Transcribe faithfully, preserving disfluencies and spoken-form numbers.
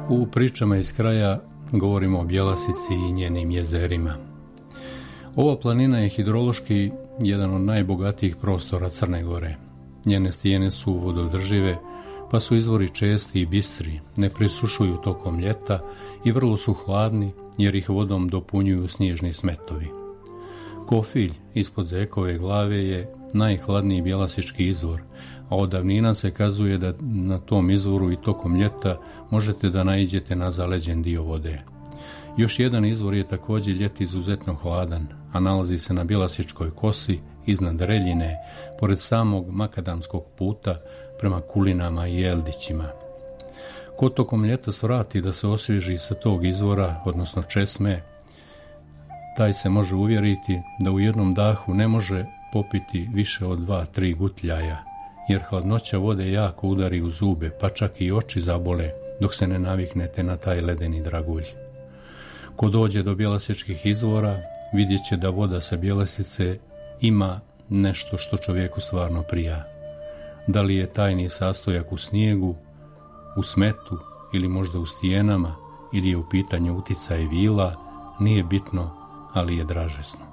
U pričama iz kraja govorimo o Bjelasici i njenim jezerima. Ova planina je hidrološki jedan od najbogatijih prostora Crne Gore. Njene stijene su vododržive, pa su izvori česti i bistri, ne presušuju tokom ljeta i vrlo su hladni jer ih vodom dopunjuju snježni smetovi. Kofilj ispod Zekove glave je najhladniji bjelasički izvor, a od davnina se kazuje da na tom izvoru i tokom ljeta možete da naiđete na zaleđen dio vode. Još jedan izvor je također ljeti izuzetno hladan, a nalazi se na Bjelasičkoj kosi, iznad Reljine, pored samog makadamskog puta prema Kulinama i Eldićima. Ko tokom ljeta svrati da se osvježi sa tog izvora, odnosno česme, taj se može uvjeriti da u jednom dahu ne može popiti više od dva, tri gutljaja, jer hladnoća vode jako udari u zube, pa čak i oči zabole dok se ne naviknete na taj ledeni dragulj. Ko dođe do bjelasičkih izvora, vidjet će da voda sa Bjelasice ima nešto što čovjeku stvarno prija. Da li je tajni sastojak u snijegu, u smetu ili možda u stijenama, ili je u pitanju uticaj vila, nije bitno, ali je dražesno.